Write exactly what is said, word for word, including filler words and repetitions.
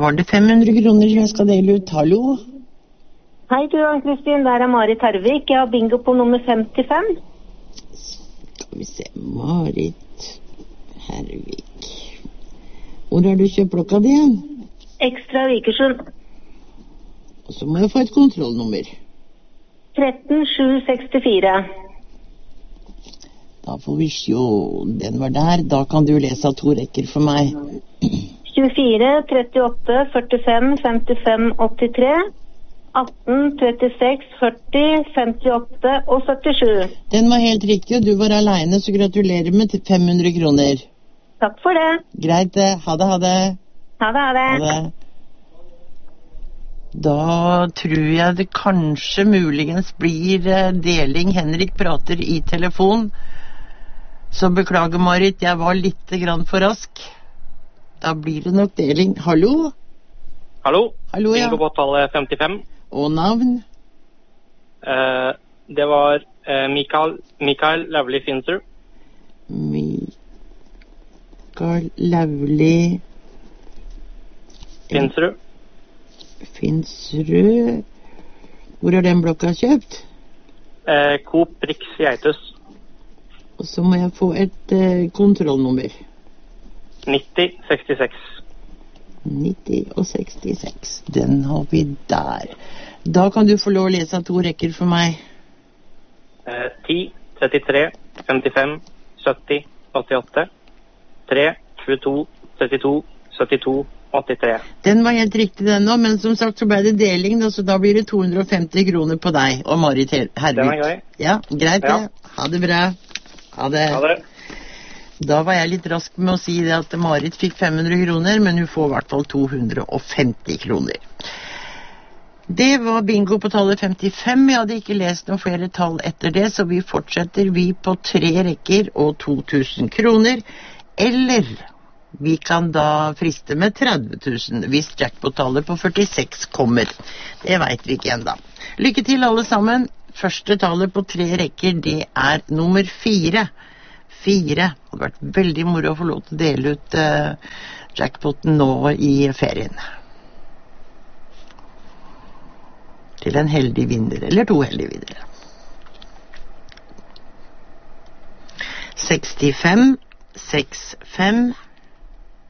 var det fem hundre kroner som jeg skal dele ut. Hallo? Hei du, Ann-Kristin. Der er Marit Hervik. Jeg har bingo på nummer femtifem. Skal vi se. Marit Hervik. Hvor har du kjøpt klokka di? Ekstra Vikersund. Og så må jeg få et kontrollnummer. tretten sju sekstifire. Da får vi se. Den var der. Da kan du lese to rekker for meg. tjuefire, trettiåtte, førtifem, femtifem, åttitre. atten, trettiseks, førti, femtiåtte og syttisju. Den var helt riktig, og du var alene, så gratulerer med fem hundre kroner. Takk for det. Greit det. Ha det, ha det. Ha det, ha det. Ha det. Da tror jeg det kanskje muligens blir deling. Henrik prater i telefon. Så beklager, Marit, jeg var litt grann for rask. Da blir det nok deling. Hallo? Hallo? Hallo, ja. Bingo på tallet femtifem. Og navn? Eh, det var eh, Mikael, Mikael Lavli Finser. Mikael Lavli Finsrud. Finsrud. Hvor er den blokka kjøpt? Eh, Coop Rix Geitus. Og så må jeg få et eh, kontrollnummer. nitti sekstiseks. nitti og sekstiseks. Den har vi der. Da kan du få lov å lese to rekker for meg. Eh, ti, trettitre, femtifem, sytti, åttiåtte. tre, tjueto, trettito, syttito, åttitre. Den var helt riktig den nå, men som sagt så ble det deling, da, så da blir det to hundre og femti kroner på deg og Marit Hervik. Den er grei. Ja, greit det. Ja. Ha det bra. Ha det. Ha det. Da var jeg litt rask med å si det at Marit fikk fem hundre kroner, men hun får i hvert fall to hundre og femti kroner. Det var bingo på tallet femtifem. Jeg hadde ikke lest noen flere tall etter det, så vi fortsetter vi på tre rekker og to tusen kroner. Eller vi kan da friste med tretti tusen hvis jackpot-tallet på førtiseks kommer. Det vet vi ikke enda. Lykke til alle sammen. Første tallet på tre rekker, det er nummer fire. Fire. Det hadde vært veldig moro å få lov til å dele ut uh, jackpoten nå i ferien. Til en heldig vinner, eller to heldige vinnere. sekstifem, sekstifem,